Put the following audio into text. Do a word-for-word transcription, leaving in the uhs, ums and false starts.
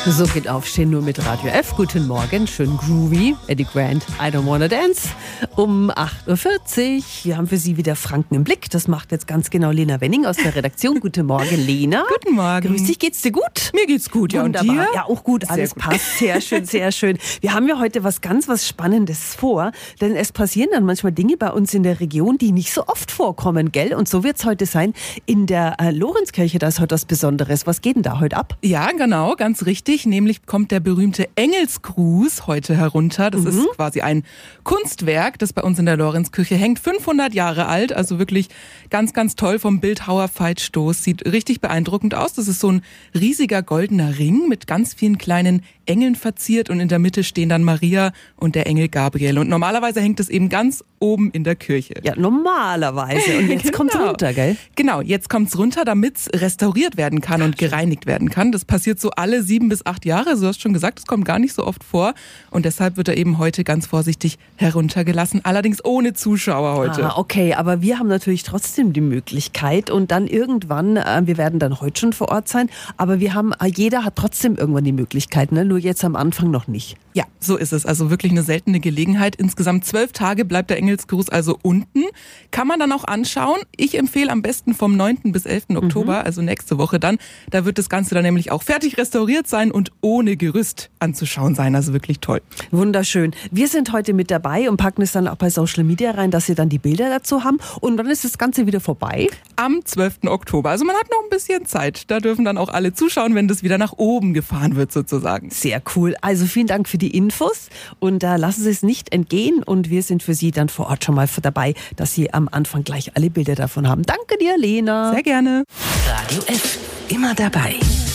So geht Aufstehen nur mit Radio F. Guten Morgen, schön groovy. Eddie Grant, I don't wanna dance. Um acht Uhr vierzig. Wir haben für Sie wieder Franken im Blick. Das macht jetzt ganz genau Lena Wenning aus der Redaktion. Guten Morgen, Lena. Guten Morgen. Grüß dich, geht's dir gut? Mir geht's gut, ja. Wunderbar. Und dir? Ja, auch gut. Alles gut. passt. Sehr schön, sehr schön. Wir haben ja heute was ganz was Spannendes vor. Denn es passieren dann manchmal Dinge bei uns in der Region, die nicht so oft vorkommen, gell? Und so wird's heute sein. In der äh, Lorenzkirche, da ist heute was Besonderes. Was geht denn da heute ab? Ja, genau, ganz richtig. Nämlich kommt der berühmte Engelsgruß heute herunter. Das mhm. ist quasi ein Kunstwerk, das bei uns in der Lorenzkirche hängt. fünfhundert Jahre alt, also wirklich ganz, ganz toll vom Bildhauer Veit Stoß. Sieht richtig beeindruckend aus. Das ist so ein riesiger goldener Ring mit ganz vielen kleinen Engeln verziert und in der Mitte stehen dann Maria und der Engel Gabriel. Und normalerweise hängt es eben ganz oben in der Kirche. Ja, normalerweise. Und jetzt genau. kommt's runter, gell? Genau, jetzt kommt's runter, damit's restauriert werden kann und gereinigt werden kann. Das passiert so alle sieben bis acht Jahre. Du hast schon gesagt, das kommt gar nicht so oft vor. Und deshalb wird er eben heute ganz vorsichtig heruntergelassen. Allerdings ohne Zuschauer heute. Ah, okay, aber wir haben natürlich trotzdem die Möglichkeit. Und dann irgendwann, äh, wir werden dann heute schon vor Ort sein, aber wir haben, äh, jeder hat trotzdem irgendwann die Möglichkeit, ne? Nur jetzt am Anfang noch nicht. Ja, so ist es. Also wirklich eine seltene Gelegenheit. Insgesamt zwölf Tage bleibt der Engelsgruß also unten. Kann man dann auch anschauen. Ich empfehle am besten vom neunten bis elften Oktober, mhm. also nächste Woche dann. Da wird das Ganze dann nämlich auch fertig restauriert sein und ohne Gerüst anzuschauen sein. Also wirklich toll. Wunderschön. Wir sind heute mit dabei und packen es dann auch bei Social Media rein, dass Sie dann die Bilder dazu haben. Und dann ist das Ganze wieder vorbei. Am zwölften Oktober. Also man hat noch ein bisschen Zeit. Da dürfen dann auch alle zuschauen, wenn das wieder nach oben gefahren wird sozusagen. Sehr cool. Also vielen Dank für die Infos und äh, lassen Sie es nicht entgehen und wir sind für Sie dann vor Ort schon mal dabei, dass Sie am Anfang gleich alle Bilder davon haben. Danke dir, Lena. Sehr gerne. Radio F. Immer dabei.